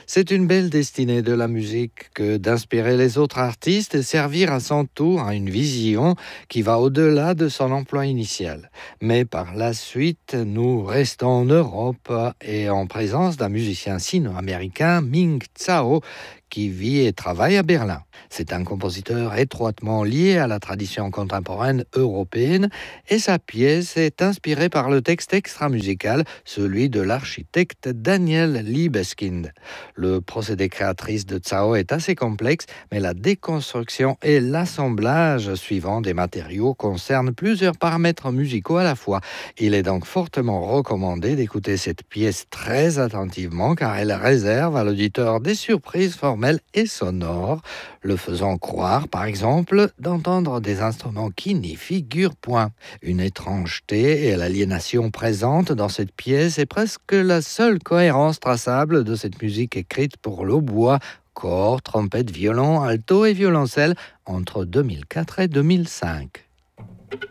C'est une belle destinée de la musique que d'inspirer les autres artistes et servir à son tour à une vision qui va au-delà de son emploi initial. Mais par la suite, nous restons en Europe et en présence d'un musicien sino-américain, Ming Tsao, qui vit et travaille à Berlin. C'est un compositeur étroitement lié à la tradition contemporaine européenne et sa pièce est inspirée par le texte extra-musical, celui de l'architecte Daniel Libeskind. Le procédé créatrice de Tsao est assez complexe, mais la déconstruction et l'assemblage suivant des matériaux concernent plusieurs paramètres musicaux à la fois. Il est donc fortement recommandé d'écouter cette pièce très attentivement car elle réserve à l'auditeur des surprises formelles et sonores, le faisant croire, par exemple, d'entendre des instruments qui n'y figurent point. Une étrangeté et l'aliénation présente dans cette pièce est presque la seule cohérence traçable de cette musique écrite pour l'hautbois, corps, trompette, violon, alto et violoncelle entre 2004 et 2005.